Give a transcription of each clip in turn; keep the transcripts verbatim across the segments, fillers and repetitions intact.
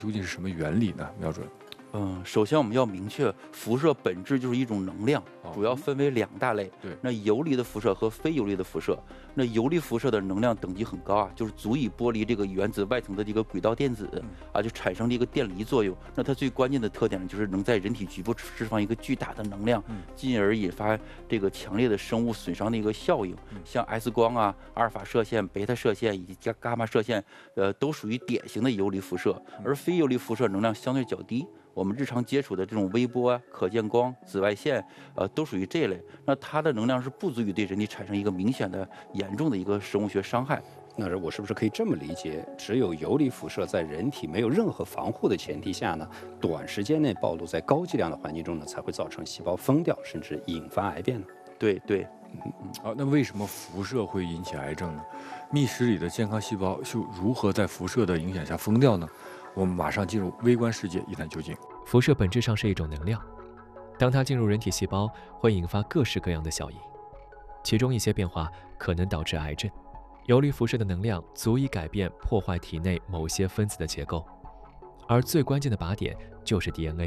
究竟是什么原理呢？瞄准。 嗯，首先我们要明确，辐射本质就是一种能量，主要分为两大类。 对， 那游离的辐射和非游离的辐射。那游离辐射的能量等级很高啊，就是足以剥离这个原子外层的这个轨道电子啊，就产生了一个电离作用。那它最关键的特点呢，就是能在人体局部释放一个巨大的能量，进而引发这个强烈的生物损伤的一个效应。像 X 光啊、阿尔法射线、贝塔射线以及伽伽马射线，呃，都属于典型的游离辐射。而非游离辐射能量相对较低。我们日常接触的这种微波啊、可见光、紫外线，呃，都属于这类。那它的能量是不足以对人体产生一个明显的、严重的一个生物学伤害。 那我是不是可以这么理解？只有游离辐射在人体没有任何防护的前提下呢，短时间内暴露在高剂量的环境中呢，才会造成细胞疯掉，甚至引发癌变呢？ 对对。 嗯嗯。好，那为什么辐射会引起癌症呢？密室里的健康细胞又如何在辐射的影响下疯掉呢？我们马上进入微观世界一探究竟。 辐射本质上是一种能量，当它进入人体细胞，会引发各式各样的效应，其中一些变化可能导致癌症。游离辐射的能量足以改变破坏体内某些分子的结构，而最关键的靶点就是 D N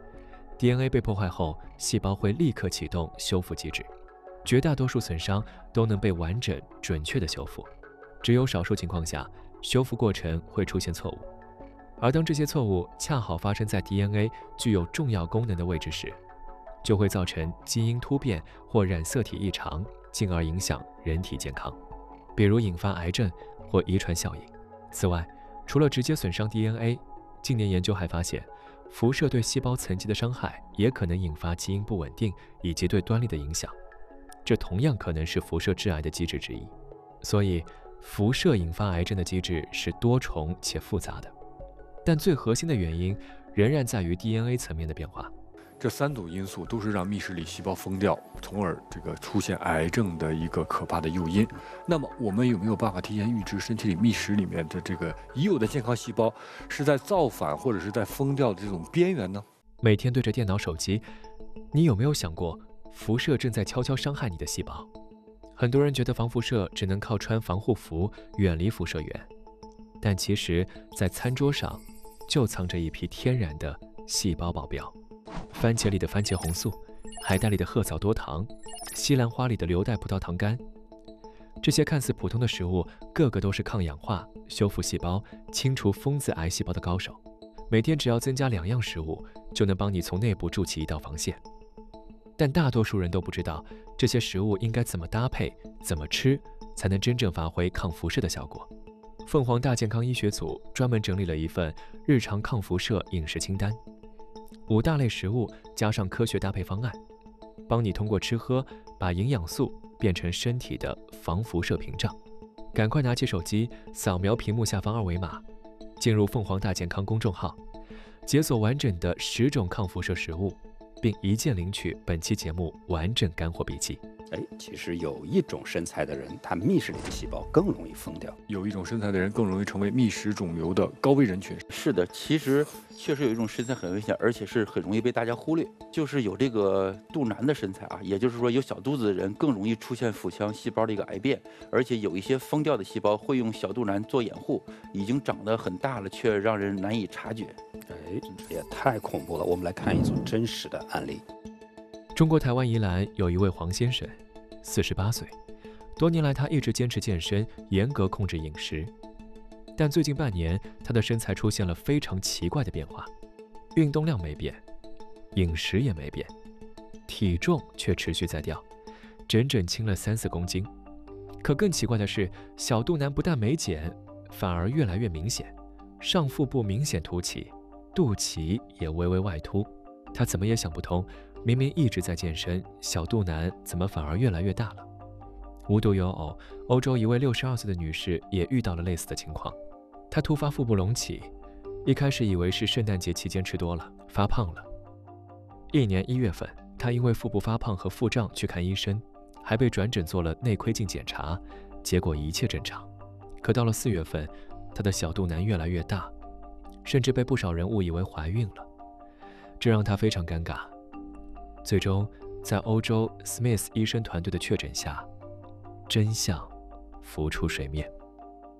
A。D N A 被破坏后，细胞会立刻启动修复机制，绝大多数损伤都能被完整准确地修复，只有少数情况下，修复过程会出现错误。而当这些错误恰好发生在 D N A 具有重要功能的位置时，就会造成基因突变或染色体异常，进而影响人体健康，比如引发癌症或遗传效应。此外，除了直接损伤 D N A， 近年研究还发现，辐射对细胞层级的伤害也可能引发基因不稳定以及对端粒的影响，这同样可能是辐射致癌的机制之一。所以，辐射引发癌症的机制是多重且复杂的。但最核心的原因仍然在于 D N A 层面的变化。 这三组因素都是让密室里细胞疯掉，从而这个出现癌症的一个可怕的诱因。那么，我们有没有办法提前预知身体里密室里面的这个已有的健康细胞是在造反或者是在疯掉的这种边缘呢？ 每天对着电脑、手机，你有没有想过，辐射正在悄悄伤害你的细胞？很多人觉得防辐射只能靠穿防护服，远离辐射源，但其实，在餐桌上就藏着一批天然的细胞保镖。番茄里的番茄红素，海带里的褐藻多糖，西兰花里的硫代葡萄糖苷，这些看似普通的食物，个个都是抗氧化、修复细胞、清除疯子癌细胞的高手。每天只要增加两样食物，就能帮你从内部筑起一道防线。但大多数人都不知道这些食物应该怎么搭配、怎么吃，才能真正发挥抗辐射的效果。凤凰大健康医学组专门整理了一份日常抗辐射饮食清单，五大类食物加上科学搭配方案，帮你通过吃喝把营养素变成身体的防辐射屏障。赶快拿起手机，扫描屏幕下方二维码，进入凤凰大健康公众号，解锁完整的十种抗辐射食物，并一键领取本期节目完整干货笔记。 哎，其实有一种身材的人，他密室里的细胞更容易疯掉； 有一种身材的人更容易成为密室肿瘤的高危人群。 是的，其实确实有一种身材很危险，而且是很容易被大家忽略，就是有这个肚腩的身材啊，也就是说有小肚子的人更容易出现腹腔细胞的一个癌变，而且有一些疯掉的细胞会用小肚腩做掩护，已经长得很大了，却让人难以察觉。 哎，这也太恐怖了！我们来看一组真实的案例。 中国台湾宜兰有一位黄先生，四十八岁，多年来他一直坚持健身，严格控制饮食。但最近半年，他的身材出现了非常奇怪的变化，运动量没变，饮食也没变，体重却持续在掉，整整轻了三四公斤。可更奇怪的是，小肚腩不但没减，反而越来越明显，上腹部明显凸起，肚脐也微微外凸。他怎么也想不通，明明一直在健身，小肚腩怎么反而越来越大了？无独有偶，欧洲一位六十二岁的女士也遇到了类似的情况。她突发腹部隆起，一开始以为是圣诞节期间吃多了，发胖了。一年一月份，她因为腹部发胖和腹胀去看医生，还被转诊做了内窥镜检查，结果一切正常。可到了四月份，她的小肚腩越来越大，甚至被不少人误以为怀孕了，这让她非常尴尬。最终，在欧洲 Smith 医生团队的确诊下，真相浮出水面。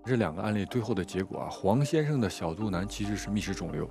这两个案例最后的结果啊，黄先生的小肚腩其实是密室肿瘤，